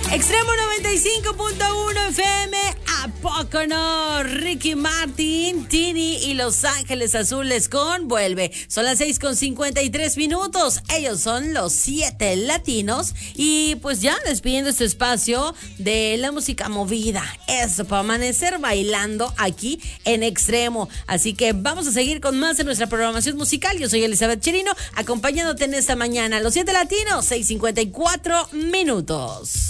Extremo 95.1 FM, ¿a poco no? Ricky Martin, Tini y Los Ángeles Azules con Vuelve. Son las 6:53. Ellos son los 7 latinos. Y pues ya despidiendo este espacio de la música movida. Eso, para amanecer bailando aquí en Extremo. Así que vamos a seguir con más de nuestra programación musical. Yo soy Elizabeth Chirino, acompañándote en esta mañana. Los 7 latinos, 6:54.